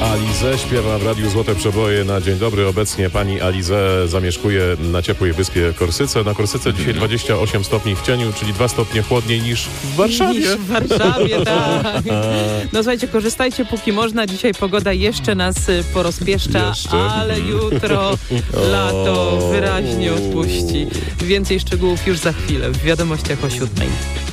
Alizę śpiewa w Radiu Złote Przeboje na dzień dobry. Obecnie pani Alizę zamieszkuje na ciepłej wyspie Korsyce. Na Korsyce dzisiaj 28 stopni w cieniu, czyli 2 stopnie chłodniej niż w Warszawie. Niż w Warszawie, tak. No słuchajcie, korzystajcie póki można. Dzisiaj pogoda jeszcze nas porozpieszcza, ale jutro lato wyraźnie odpuści. Więcej szczegółów już za chwilę w wiadomościach o 7:00.